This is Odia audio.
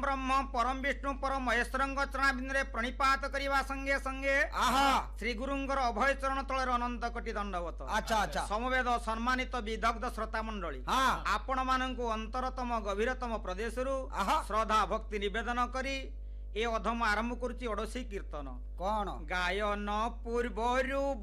ବ୍ରହ୍ମ ପରମ ବିଷ୍ଣୁ ପରମ ମହେଶ୍ୱରଙ୍କ ଚରଣାବିନ୍ଦରେ ପ୍रणिपात କରିବା ସଙ୍ଗେ ସଙ୍ଗେ ଶ୍ରୀ ଗୁରୁଙ୍କର ଅଭୟ ଚରଣ ତଳରେ ଅନନ୍ତ କୋଟି ଦଣ୍ଡବତ। ସମବେଦ ସମ୍ମାନିତ ବିଦଗ୍ଧ ଶ୍ରୋତା ମଣ୍ଡଳୀ, ଆପଣ ମାନଙ୍କୁ ଅନ୍ତରତମ ଗଭୀରତମ ପ୍ରଦେଶରୁ ଶ୍ରଦ୍ଧା ଭକ୍ତି ନିବେଦନ କରି ଏ ଅଧମ ଆରମ୍ଭ କରୁଛି ଓଡିଶୀ କୀର୍ତ୍ତନ। କଣ ଗାୟନ ପୂର୍ବରୁ